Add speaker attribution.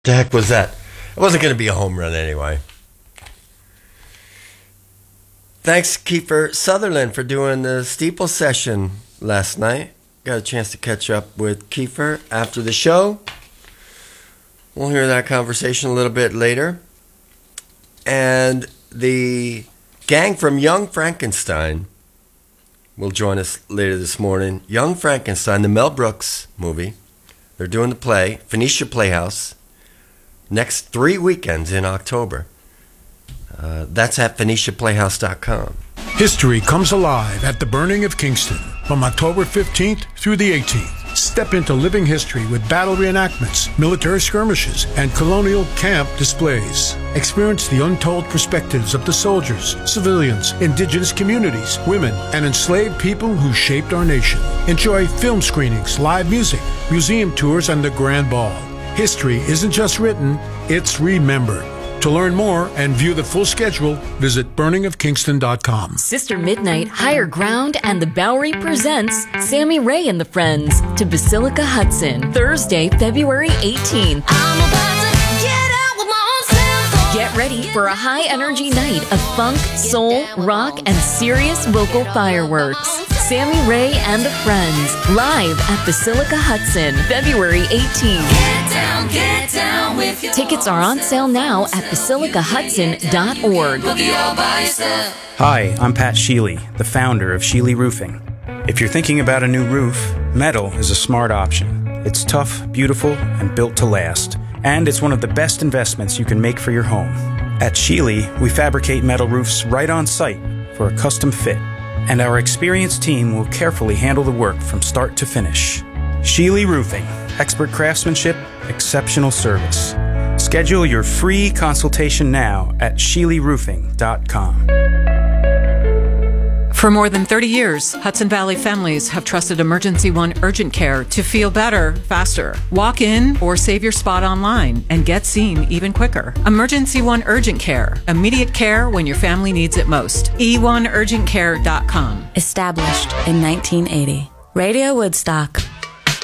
Speaker 1: The heck was that? It wasn't going to be a home run anyway. Thanks, Kiefer Sutherland, for doing the steeple session last night. Got a chance to catch up with Kiefer after the show. We'll hear that conversation a little bit later. And the gang from Young Frankenstein will join us later this morning. Young Frankenstein, the Mel Brooks movie. They're doing the play, Phoenicia Playhouse, next 3 weekends in October. That's at PhoeniciaPlayhouse.com.
Speaker 2: History comes alive at the Burning of Kingston from October 15th through the 18th. Step into living history with battle reenactments, military skirmishes, and colonial camp displays. Experience the untold perspectives of the soldiers, civilians, indigenous communities, women, and enslaved people who shaped our nation. Enjoy film screenings, live music, museum tours, and the Grand Ball. History isn't just written, it's remembered. To learn more and view the full schedule, visit burningofkingston.com.
Speaker 3: Sister Midnight, Higher Ground, and the Bowery presents Sammy Ray and the Friends to Basilica Hudson, Thursday, February 18th. I'm about to get out with my own self. Get ready for a high-energy night of funk, soul, rock, and serious vocal fireworks. Sammy Ray and the Friends, live at Basilica Hudson, February 18th. Get down with your Tickets are on sale now at basilicahudson.org.
Speaker 4: Hi, I'm Pat Sheely, the founder of Sheely Roofing. If you're thinking about a new roof, metal is a smart option. It's tough, beautiful, and built to last. And it's one of the best investments you can make for your home. At Sheely, we fabricate metal roofs right on site for a custom fit. And our experienced team will carefully handle the work from start to finish. Sheely Roofing. Expert craftsmanship, exceptional service. Schedule your free consultation now at SheelyRoofing.com.
Speaker 5: For more than 30 years, Hudson Valley families have trusted Emergency One Urgent Care to feel better, faster. Walk in or save your spot online and get seen even quicker. Emergency One Urgent Care. Immediate care when your family needs it most. E1urgentcare.com.
Speaker 6: Established in 1980. Radio Woodstock.